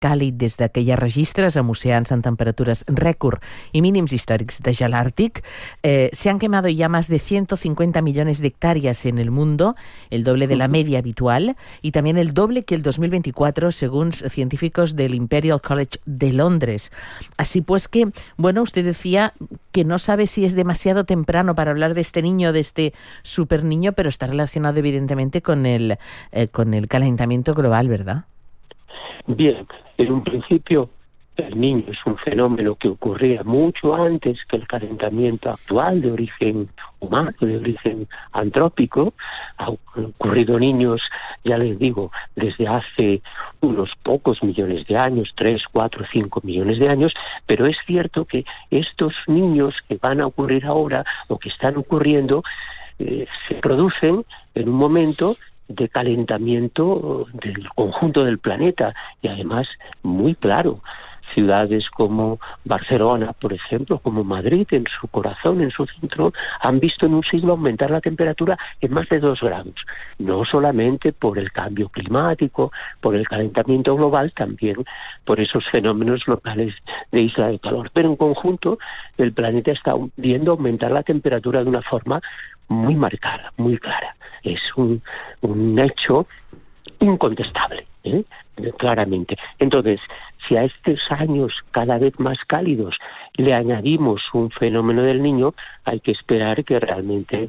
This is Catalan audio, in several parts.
càlid des d'aquelles registres amb oceans en temperatures récord y mínimos históricos de gel ártic. Se han quemado ya más de 150 millones de hectáreas en el mundo, el doble de la media habitual, y también el doble que el 2024, según científicos del Imperial College de Londres. Así pues que, bueno, usted decía que no sabe si es demasiado temprano para hablar de este niño, de este super niño, pero está relacionado evidentemente con el calentamiento global, ¿verdad? Bien, en un principio el niño es un fenómeno que ocurría mucho antes que el calentamiento actual de origen humano, de origen antrópico. Ha ocurrido niños, ya les digo, desde hace unos pocos millones de años, 3, 4, 5 millones de años, pero es cierto que estos niños que van a ocurrir ahora o que están ocurriendo se producen en un momento de calentamiento del conjunto del planeta y además muy claro. Ciudades como Barcelona, por ejemplo, como Madrid, en su corazón, en su centro, han visto en un siglo aumentar la temperatura en más de 2 grados. No solamente por el cambio climático, por el calentamiento global, también por esos fenómenos locales de isla de calor. Pero en conjunto, el planeta está viendo aumentar la temperatura de una forma muy marcada, muy clara. Es un hecho incontestable, claramente. Entonces, si a estos años cada vez más cálidos le añadimos un fenómeno del niño, hay que esperar que realmente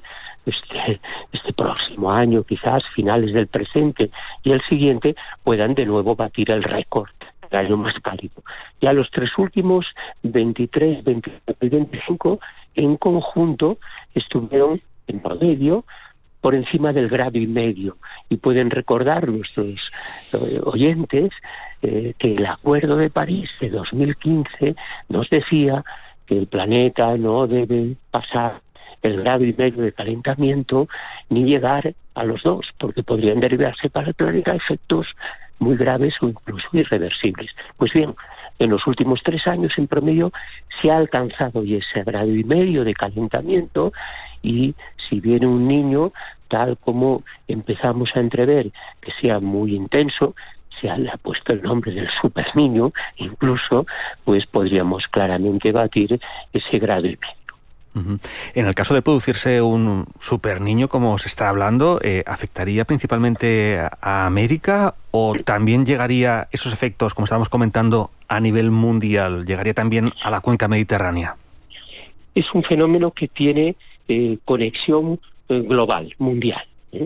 este próximo año, quizás finales del presente y el siguiente, puedan de nuevo batir el récord del año más cálido. Ya los 3 últimos, 23, 24 y 25, en conjunto estuvieron en promedio por encima del grado y medio, y pueden recordar nuestros oyentes que el Acuerdo de París de 2015 nos decía que el planeta no debe pasar el grado y medio de calentamiento ni llegar a los 2, porque podrían derivarse para el planeta efectos muy graves o incluso irreversibles. Pues bien, en los últimos 3 años en promedio se ha alcanzado ya ese grado y medio de calentamiento, y si viene un niño, tal como empezamos a entrever, que sea muy intenso, se le ha puesto el nombre del super niño, incluso, pues podríamos claramente batir ese grado y medio. En el caso de producirse un super niño, como se está hablando, ¿afectaría principalmente a América o también llegaría esos efectos, como estábamos comentando, a nivel mundial? ¿Llegaría también a la cuenca mediterránea? Es un fenómeno que tiene conexión global, mundial.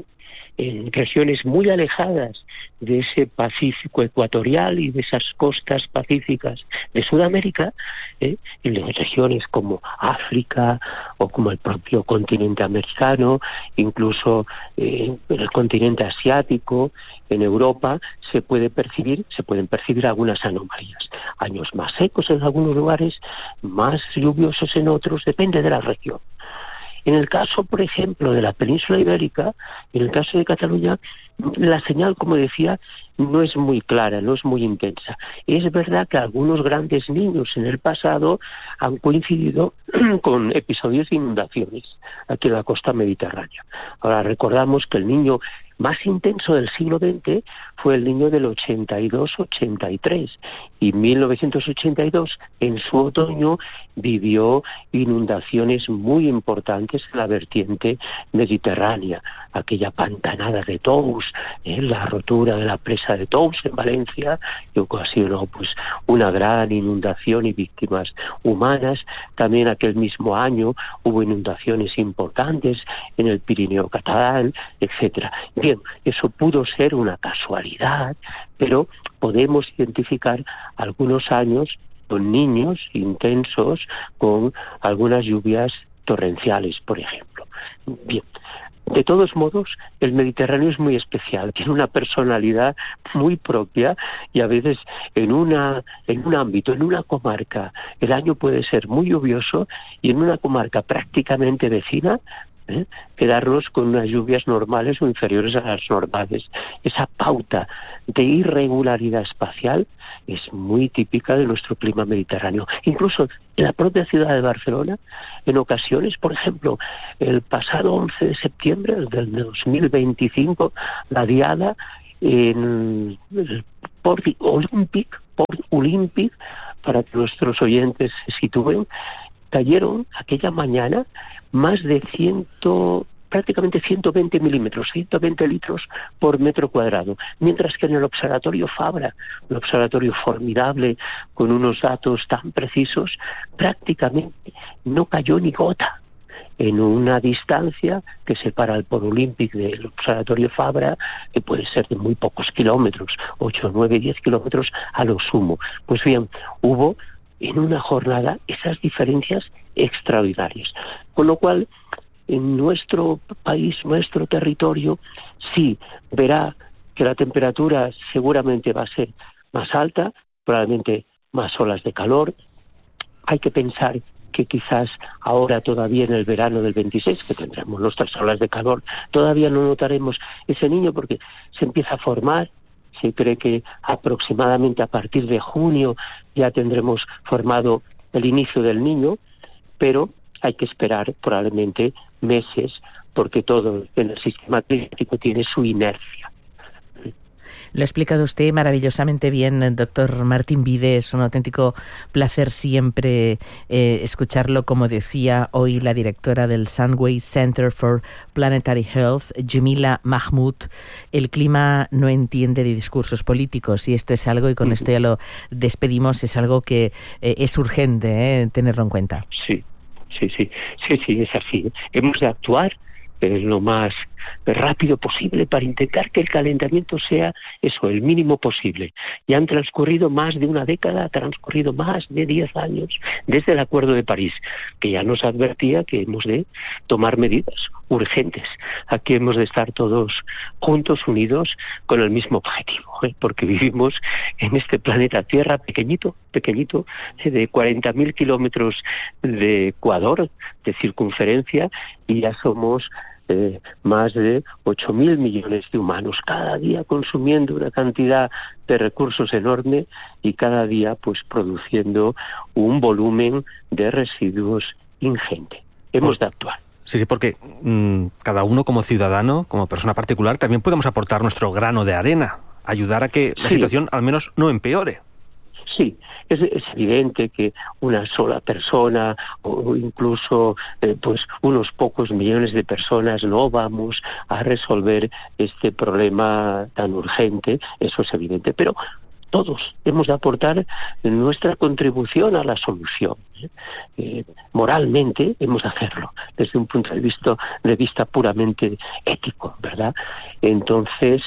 En regiones muy alejadas de ese Pacífico ecuatorial y de esas costas pacíficas de Sudamérica, en regiones como África o como el propio continente americano, incluso en el continente asiático, en Europa, se pueden percibir algunas anomalías. Años más secos en algunos lugares, más lluviosos en otros, depende de la región. En el caso, por ejemplo, de la península ibérica, en el caso de Cataluña, la señal, como decía, no es muy clara, no es muy intensa. Es verdad que algunos grandes niños en el pasado han coincidido con episodios de inundaciones aquí en la costa mediterránea. Ahora recordamos que el niño más intenso del siglo XX fue el niño del 82-83, y 1982, en su otoño, vivió inundaciones muy importantes en la vertiente mediterránea, aquella pantanada de Tous, la rotura de la presa de Tous en Valencia, que ocasionó pues una gran inundación y víctimas humanas. También aquel mismo año hubo inundaciones importantes en el Pirineo catalán, etcétera. Bien, eso pudo ser una casualidad, pero podemos identificar algunos años con niños intensos, con algunas lluvias torrenciales, por ejemplo. Bien, de todos modos, el Mediterráneo es muy especial, tiene una personalidad muy propia, y a veces en un ámbito, en una comarca, el año puede ser muy lluvioso, y en una comarca prácticamente vecina, quedarnos con unas lluvias normales o inferiores a las normales. Esa pauta de irregularidad espacial es muy típica de nuestro clima mediterráneo. Incluso en la propia ciudad de Barcelona, en ocasiones, por ejemplo, el pasado 11 de septiembre del 2025, la diada en el Port Olímpic Olympic, para que nuestros oyentes se sitúen, cayeron aquella mañana más de prácticamente 120 milímetros, 120 litros por metro cuadrado, mientras que en el Observatorio Fabra, un observatorio formidable con unos datos tan precisos, prácticamente no cayó ni gota en una distancia que separa el Polo Olympic del Observatorio Fabra, que puede ser de muy pocos kilómetros, 8, 9, 10 kilómetros a lo sumo. Pues bien, hubo en una jornada esas diferencias extraordinarias, con lo cual en nuestro país, nuestro territorio, sí verá que la temperatura seguramente va a ser más alta, probablemente más olas de calor. Hay que pensar que quizás ahora todavía en el verano del 26, que tendremos nuestras olas de calor, todavía no notaremos ese niño porque se empieza a formar. Se cree que aproximadamente a partir de junio ya tendremos formado el inicio del niño, pero hay que esperar probablemente meses, porque todo en el sistema climático tiene su inercia. Lo ha explicado usted maravillosamente bien, doctor Martín Vide. Es un auténtico placer siempre escucharlo, como decía hoy la directora del Sunway Center for Planetary Health, Jamila Mahmood. El clima no entiende de discursos políticos, y esto es algo, y con esto ya lo despedimos, es algo que es urgente tenerlo en cuenta. Sí, es así. Hemos de actuar lo más rápido posible para intentar que el calentamiento sea eso, el mínimo posible. Ya han transcurrido más de una década, ha transcurrido más de 10 años desde el Acuerdo de París, que ya nos advertía que hemos de tomar medidas urgentes. Aquí hemos de estar todos juntos, unidos, con el mismo objetivo, porque vivimos en este planeta Tierra pequeñito, de 40.000 kilómetros de ecuador, de circunferencia, y ya somos más de 8.000 millones de humanos, cada día consumiendo una cantidad de recursos enorme y cada día pues produciendo un volumen de residuos ingente. Hemos de actuar. Sí, porque cada uno como ciudadano, como persona particular, también podemos aportar nuestro grano de arena, ayudar a que la situación al menos no empeore. Sí, es evidente que una sola persona o incluso pues unos pocos millones de personas no vamos a resolver este problema tan urgente, eso es evidente, pero todos hemos de aportar nuestra contribución a la solución. Moralmente hemos de hacerlo, desde un punto de vista puramente ético, ¿verdad? Entonces,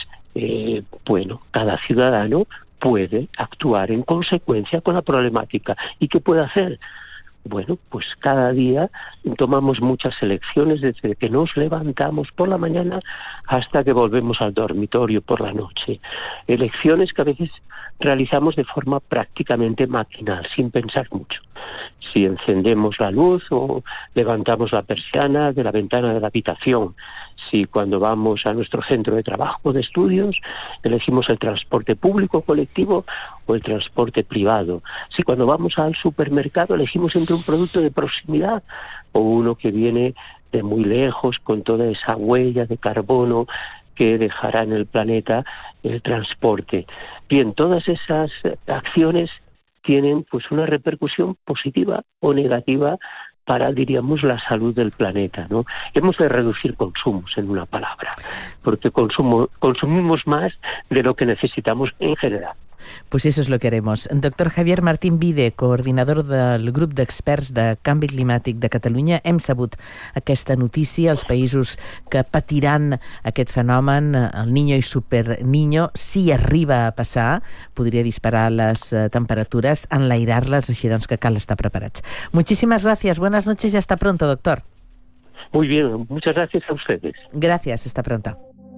cada ciudadano puede actuar en consecuencia con la problemática. ¿Y qué puede hacer? Bueno, pues cada día tomamos muchas elecciones desde que nos levantamos por la mañana hasta que volvemos al dormitorio por la noche. Elecciones que a veces realizamos de forma prácticamente maquinal, sin pensar mucho. Si encendemos la luz o levantamos la persiana de la ventana de la habitación, si cuando vamos a nuestro centro de trabajo, de estudios, elegimos el transporte público colectivo o el transporte privado, si cuando vamos al supermercado elegimos entre un producto de proximidad o uno que viene de muy lejos con toda esa huella de carbono que dejará en el planeta el transporte. Bien, todas esas acciones tienen pues una repercusión positiva o negativa para, diríamos, la salud del planeta, ¿no? Hemos de reducir consumos, en una palabra, porque consumimos más de lo que necesitamos en general. Pues eso és el que haremos. Doctor Javier Martín Vide, coordinador del grup d'experts de canvi climàtic de Catalunya, hem sabut aquesta notícia. Els països que patiran aquest fenomen, el Niño i Super Niño, si arriba a passar, podria disparar les temperaturas, enlairar-les, així doncs que cal estar preparats. Muchísimas gracias, buenas noches y hasta pronto, doctor. Muy bien, muchas gracias a ustedes. Gracias, hasta pronto.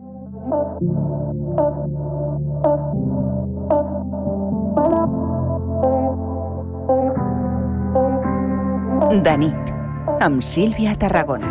De nit, amb Sílvia Tarragona.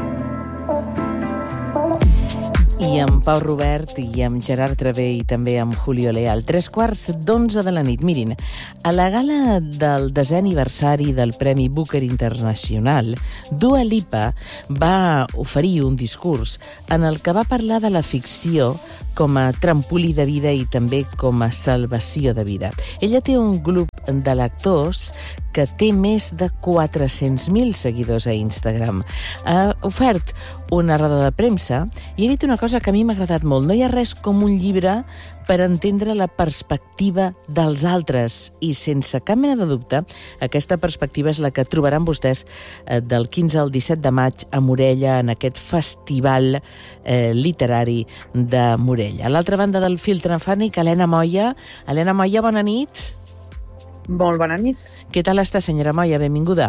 I amb Pau Robert i amb Gerard Travé i també amb Julio Leal. 3:15 de la nit. Mirin, a la gala del 10è aniversari del Premi Booker Internacional, Dua Lipa va oferir un discurs en el que va parlar de la ficció com a trampolí de vida i també com a salvació de vida. Ella té un grup de lectors que té més de 400.000 seguidors a Instagram. Ha ofert una roda de premsa i ha dit una cosa que a mi m'ha agradat molt. No hi ha res com un llibre per entendre la perspectiva dels altres i, sense cap mena de dubte, aquesta perspectiva és la que trobaran vostès del 15 al 17 de maig a Morella, en aquest festival literari de Morella. A l'altra banda del fil telefònic, Helena Moya. Helena Moya, bona nit. Molt bona nit. Què tal està, senyora Moya? Benvinguda.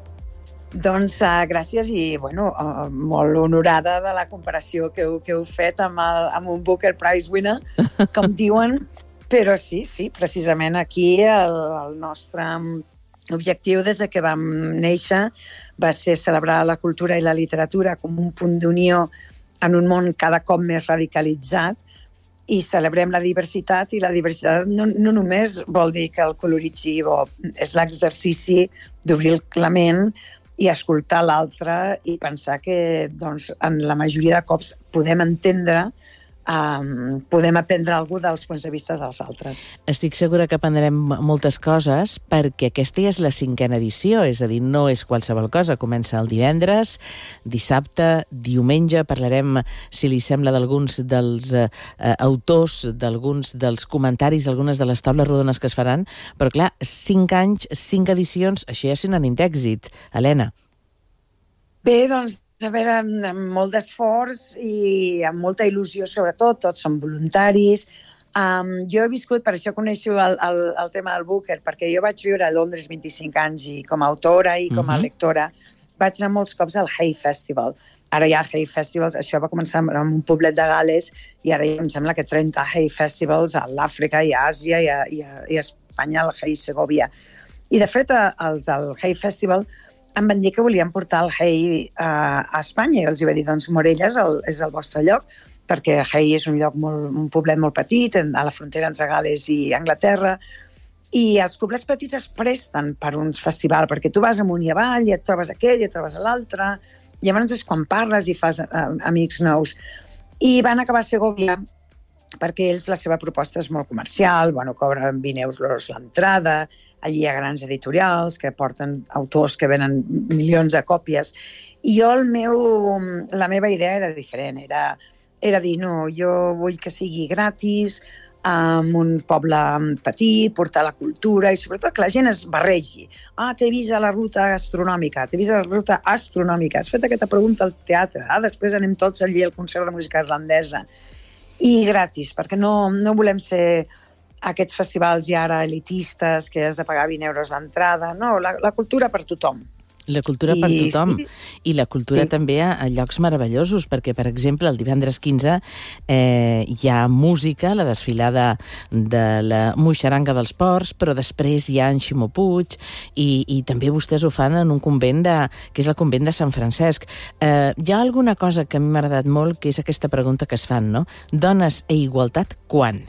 Doncs gràcies i molt honorada de la comparació que heu fet amb un Booker Prize winner, com diuen. Però sí, precisament aquí el nostre objectiu des de que vam néixer va ser celebrar la cultura i la literatura com un punt d'unió en un món cada cop més radicalitzat, i celebrem la diversitat, i la diversitat no només vol dir que el colorit sigui bo, és l'exercici d'obrir la ment i escoltar l'altre i pensar que en la majoria de cops podem entendre, podem aprendre alguna cosa dels punts de vista dels altres. Estic segura que aprendrem moltes coses perquè aquesta ja és la 5ª edició, és a dir, no és qualsevol cosa. Comença el divendres, dissabte, diumenge, parlarem, si li sembla, d'alguns dels autors, d'alguns dels comentaris, algunes de les taules rodones que es faran, però clar, 5 anys, 5 edicions, això ja és sinònim d'èxit. Helena. Bé, doncs, a veure, amb molt d'esforç i amb molta il·lusió, sobretot, tots són voluntaris. Jo he viscut, per això coneixo el tema del Booker, perquè jo vaig viure a Londres 25 anys i com a autora i com a lectora vaig anar molts cops al Hay Festival. Ara hi ha Hay Festivals, això va començar en un poblet de Gales i ara em sembla que 30 Hay Festivals a l'Àfrica i a Àsia i a Espanya, al Hay Segovia. I de fet, els del Hay Festival em van dir que volien portar el Hay a Espanya i els hi va dir, doncs Morella és el vostre lloc, perquè Hay és un lloc un poblet molt petit, a la frontera entre Gales i Anglaterra, i els poblets petits es presten per un festival, perquè tu vas amunt i avall i et trobes aquell i et trobes l'altre, i llavors és quan parles i fas amics nous. I van acabar a Segovia perquè ells, la seva proposta és molt comercial, cobren 20 euros l'entrada, allí hi ha grans editorials que porten autors que venen milions de còpies. I jo, la meva idea era diferent, era dir, no, jo vull que sigui gratis, en un poble petit, portar la cultura i sobretot que la gent es barregi. T'he vist a la ruta gastronòmica, t'he vist a la ruta astronòmica, has fet aquesta pregunta al teatre, després anem tots allí al concert de música irlandesa. I gratis, perquè no volem ser aquests festivals ja ara elitistes que has de pagar 20 euros d'entrada. No, la cultura per tothom. La cultura per tothom. I la cultura també a llocs meravellosos, perquè, per exemple, el divendres 15 hi ha música, la desfilada de la Moixaranga dels Ports, però després hi ha en Ximo Puig i també vostès ho fan en un convent que és el convent de Sant Francesc. Hi ha alguna cosa que a mi m'ha agradat molt, que és aquesta pregunta que es fan, no? Dones e igualtat, quan?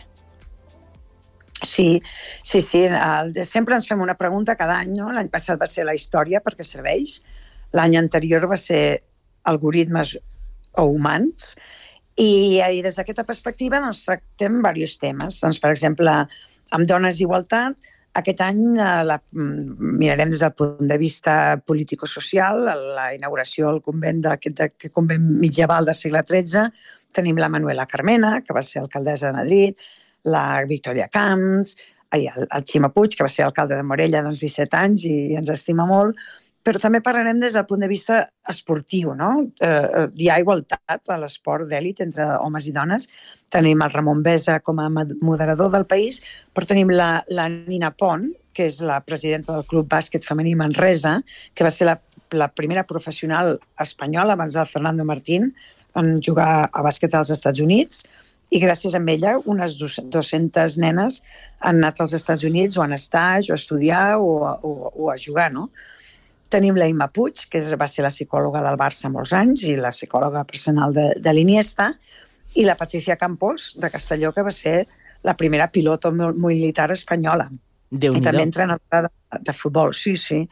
Sí. Sempre ens fem una pregunta cada any, no? L'any passat va ser la història, perquè serveix. L'any anterior va ser algoritmes o humans. I des d'aquesta perspectiva tractem diversos temes. Per exemple, amb dones i igualtat, aquest any mirarem des del punt de vista político-social, la inauguració del convent d'aquest convent mitjaval del segle XIII. Tenim la Manuela Carmena, que va ser alcaldessa de Madrid, la Victoria Camps, el Ximo Puig, que va ser alcalde de Morella 17 anys i ens estima molt, però també parlarem des del punt de vista esportiu, no? Hi ha igualtat a l'esport d'èlit entre homes i dones. Tenim el Ramon Besa com a moderador del país, però tenim la Nina Pont, que és la presidenta del Club Bàsquet Femení Manresa, que va ser la primera professional espanyola abans del Fernando Martín en jugar a bàsquet als Estats Units, i gràcies a ella unes 200 nenes han anat als Estats Units o en estage, o a estudiar o a jugar, no? Tenim la Imma Puig, que va ser la psicòloga del Barça molts anys i la psicòloga personal de l'Iniesta, i la Patricia Campos, de Castelló, que va ser la primera piloto militar espanyola. I també entrenadora de futbol, sí.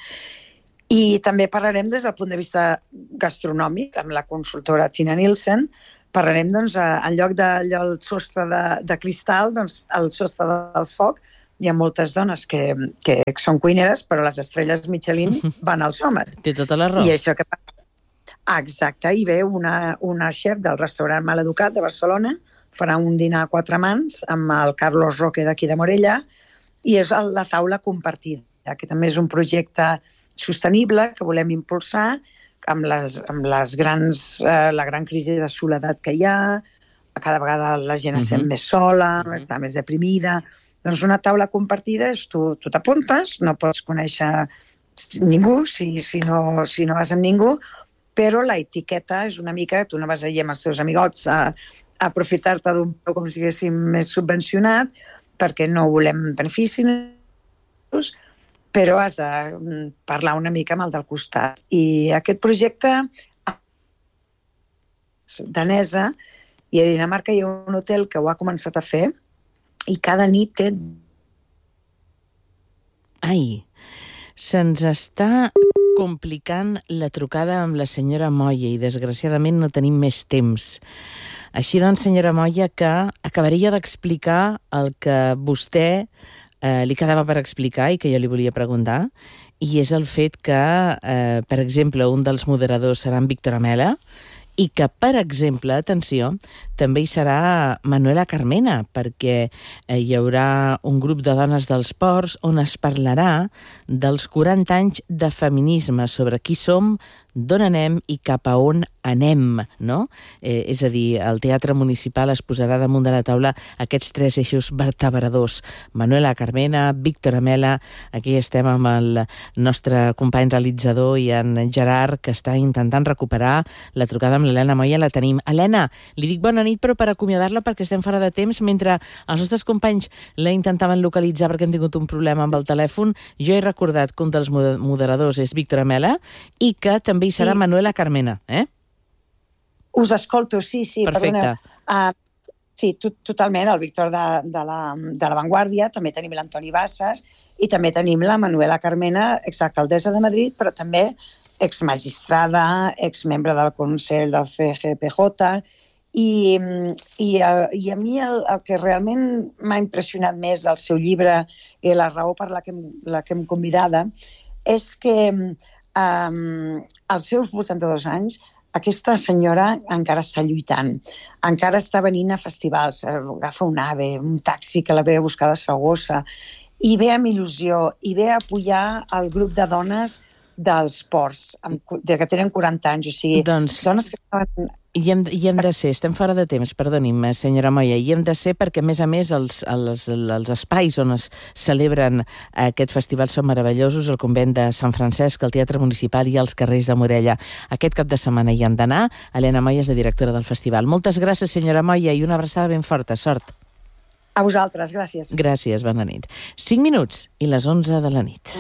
I també parlarem des del punt de vista gastronòmic, amb la consultora Tina Nielsen. Parlarem, en lloc del sostre de cristal, el sostre del foc, hi ha moltes dones que són cuineres, però les estrelles Michelin van als homes. Té tota la raó. I això que passa? Exacte, i ve una chef del restaurant Maleducat de Barcelona, farà un dinar a 4 mans amb el Carlos Roque d'aquí de Morella, i és la taula compartida, que també és un projecte sostenible que volem impulsar amb la gran crisi de soledat que hi ha, cada vegada la gent es sent més sola, està més deprimida. Doncs una taula compartida és tu t'apuntes, no pots conèixer ningú si no vas amb ningú, però la etiqueta és una mica, tu no vas allà amb els teus amigots a aprofitar-te d'un preu com si haguéssim més subvencionat, perquè no volem beneficis, però has de parlar una mica amb el del costat. I aquest projecte danesa, i a Dinamarca hi ha un hotel que ho ha començat a fer, i cada nit té... Ai, se'ns està complicant la trucada amb la senyora Moya i desgraciadament no tenim més temps. Així doncs, senyora Moya, que acabaria d'explicar el que vostè li quedava per explicar i que jo li volia preguntar, i és el fet que, per exemple, un dels moderadors serà en Víctor Amela, i que, per exemple, atenció, també hi serà Manuela Carmena, perquè hi haurà un grup de dones dels ports on es parlarà dels 40 anys de feminisme, sobre qui som, d'on anem i cap a on anem, no? És a dir, el Teatre Municipal es posarà damunt de la taula aquests 3 eixos vertebradors. Manuela Carmena, Víctor Amela, aquí estem amb el nostre company realitzador i en Gerard, que està intentant recuperar la trucada amb l'Helena Moya. La tenim. Helena, li dic bona nit, però per acomiadar-la perquè estem fora de temps, mentre els nostres companys la intentaven localitzar perquè hem tingut un problema amb el telèfon, jo he recordat que un dels moderadors és Víctor Amela i que també hi serà Manuela Carmena, Us escolto, sí. Perfecte. Sí, totalment, el Víctor de la Vanguardia, també tenim l'Antoni Bassas i també tenim la Manuela Carmena, exalcaldessa de Madrid, però també exmagistrada, exmembre del Consell del CGPJ, i a mi el que realment m'ha impressionat més del seu llibre i la raó per la que em convidada és que als seus 82 anys aquesta senyora encara està lluitant, encara està venint a festivals, agafa un AVE, un taxi que la ve a buscar de Saragossa, i ve amb il·lusió, i ve a apoyar el grup de dones dels ports, que tenen 40 anys, o sigui, dones que estaven... I hem de ser, estem fora de temps, perdoni'm, senyora Moya, i hem de ser perquè, a més, els espais on es celebren aquest festival són meravellosos, el convent de Sant Francesc, el Teatre Municipal i els carrers de Morella. Aquest cap de setmana hi han d'anar. Helena Moya és la directora del festival. Moltes gràcies, senyora Moya, i una abraçada ben forta. Sort. A vosaltres, gràcies. Gràcies, bona nit. 5 minuts i les 11 de la nit.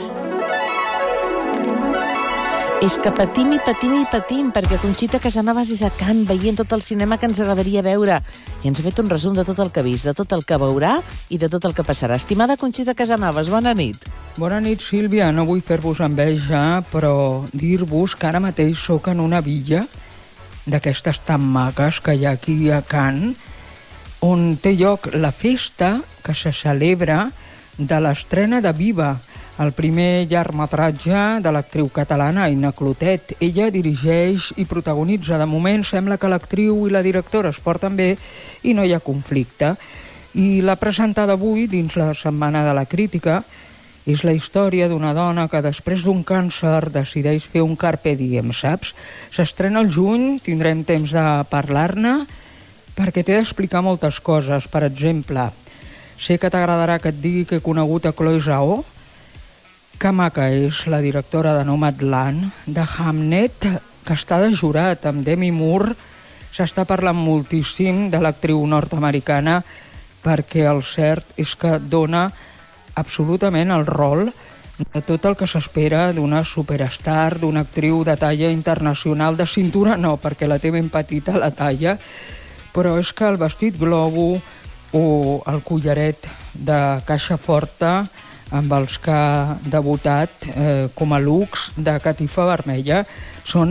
És que patim, perquè Conxita Casanovas és a Cannes veient tot el cinema que ens agradaria veure. I ens ha fet un resum de tot el que ha vist, de tot el que veurà i de tot el que passarà. Estimada Conxita Casanovas, bona nit. Bona nit, Sílvia. No vull fer-vos enveja, però dir-vos que ara mateix sóc en una villa d'aquestes tan maques que hi ha aquí a Cannes, on té lloc la festa que se celebra de l'estrena de Viva, el primer llargmetratge de l'actriu catalana Aina Clotet. Ella dirigeix i protagonitza. De moment sembla que l'actriu i la directora es porten bé i no hi ha conflicte. I l'ha presentada avui dins la Setmana de la Crítica. És la història d'una dona que després d'un càncer decideix fer un carpe diem, saps? S'estrena al juny, tindrem temps de parlar-ne, perquè t'he d'explicar moltes coses. Per exemple, sé que t'agradarà que et digui que he conegut a Chloé Zhao. Que maca és la directora de Nomadland, de Hamnet, que està de jurat amb Demi Moore. S'està parlant moltíssim de l'actriu nord-americana perquè el cert és que dona absolutament el rol de tot el que s'espera d'una superstar, d'una actriu de talla internacional, de cintura no, perquè la té ben petita la talla, però és que el vestit globo o el collaret de caixa forta amb els que ha debutat com a looks de catifa vermella són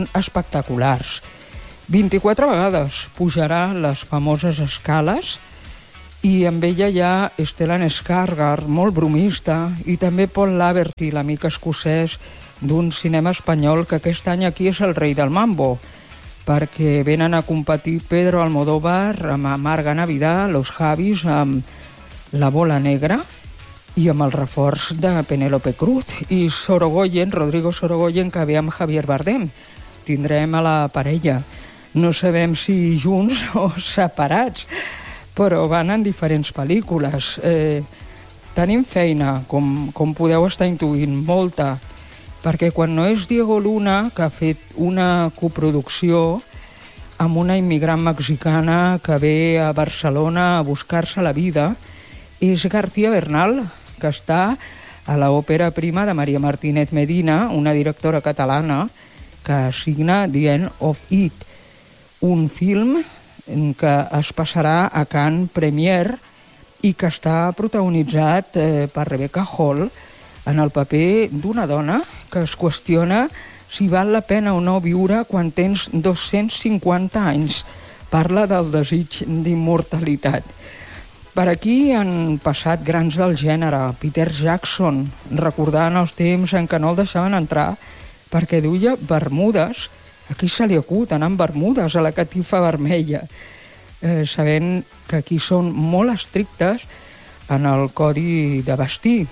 espectaculars. 24 vegades pujarà les famoses escales I amb ella hi ha Stellan Skarsgård, molt bromista, i també Paul Laverty, l'amic escocès d'un cinema espanyol que aquest any aquí és el rei del mambo, perquè venen a competir Pedro Almodóvar amb Marga Navidad, Los Javis, amb La bola negra i amb el reforç de Penélope Cruz i Rodrigo Sorogoyen, que ve amb Javier Bardem. Tindrem a la parella. No sabem si junts o separats, però van en diferents pel·lícules. Tenim feina, com podeu estar intuint, molta, perquè quan no és Diego Luna, que ha fet una coproducció amb una immigrant mexicana que ve a Barcelona a buscar-se la vida, és García Bernal, que està a l'òpera prima de Maria Martínez Medina, una directora catalana que signa The End of It, un film que es passarà a Cannes Premiere i que està protagonitzat per Rebecca Hall en el paper d'una dona que es qüestiona si val la pena o no viure quan tens 250 anys. Parla del desig d'immortalitat. Per aquí han passat grans del gènere. Peter Jackson, recordant els temps en què no el deixaven entrar perquè duia bermudes. Aquí se li acut anar amb bermudes a la catifa vermella, sabent que aquí són molt estrictes en el codi de vestir,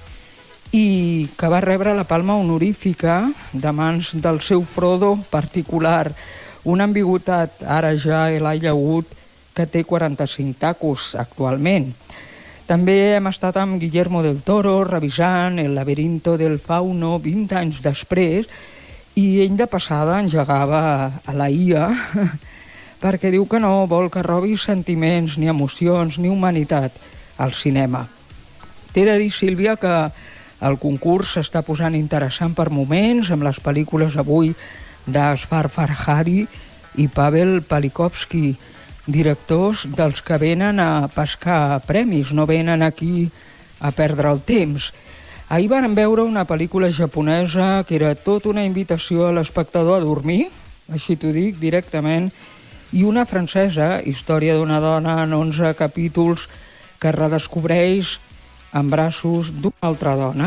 i que va rebre la palma honorífica de mans del seu Frodo particular, una ambigüitat ara ja Elijah Wood, que té 45 tacos actualment. També hem estat amb Guillermo del Toro revisant El laberinto del fauno 20 anys després, i ell de passada engegava a la IA perquè diu que no vol que robi sentiments, ni emocions, ni humanitat al cinema. T'he de dir, Sílvia, que el concurs s'està posant interessant per moments, amb les pel·lícules avui d'Asghar Farhadi i Pavel Pawlikowski, directors dels que venen a pescar premis, no venen aquí a perdre el temps. Ahir van veure una pel·lícula japonesa que era tot una invitació a l'espectador a dormir, així t'ho dic directament, i una francesa, història d'una dona en 11 capítols que redescobreix en braços d'una altra dona.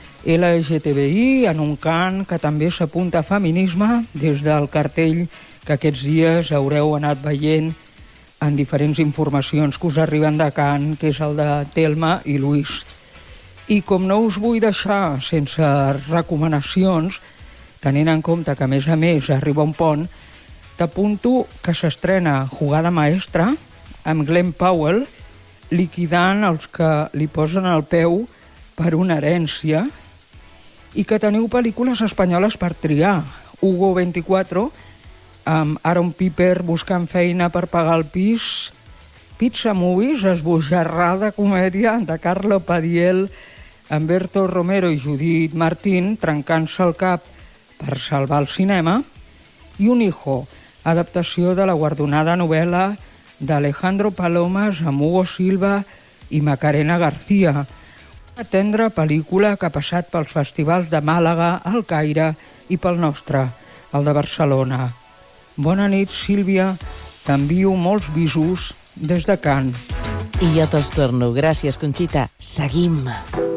LGTBI en un cant que també s'apunta a feminisme des del cartell que aquests dies haureu anat veient en diferents informacions que us arriben de Cannes, que és el de Thelma i Louise. I com no us vull deixar sense recomanacions, tenint en compte que a més arriba un pont, t'apunto que s'estrena Jugada Maestra amb Glenn Powell liquidant els que li posen el peu per una herència, i que teniu pel·lícules espanyoles per triar. Hugo 24, amb Aaron Piper buscant feina per pagar el pis, Pizza Movies, esbojarrada comèdia de Carlo Padiel, Humberto Romero i Judith Martín trencant-se el cap per salvar el cinema, i Un hijo, adaptació de la guardonada novel·la d'Alejandro Palomas amb Hugo Silva i Macarena García, una tendra pel·lícula que ha passat pels festivals de Màlaga, el Caire i pel nostre, el de Barcelona. Bona nit, Sílvia, t'envio molts bisos des de Cannes. I jo te'ls torno. Gràcies, Conxita. Seguim.